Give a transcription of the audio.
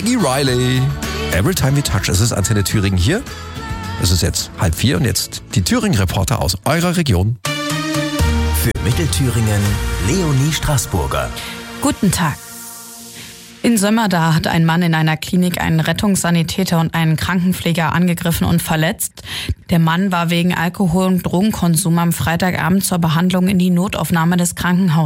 Maggie Riley. Every time we touch. Es ist Antenne Thüringen hier. Es ist jetzt 3:30 und jetzt die Thüringen-Reporter aus eurer Region. Für Mittelthüringen Leonie Straßburger. Guten Tag. In Sömmerda hat ein Mann in einer Klinik einen Rettungssanitäter und einen Krankenpfleger angegriffen und verletzt. Der Mann war wegen Alkohol- und Drogenkonsum am Freitagabend zur Behandlung in die Notaufnahme des Krankenhauses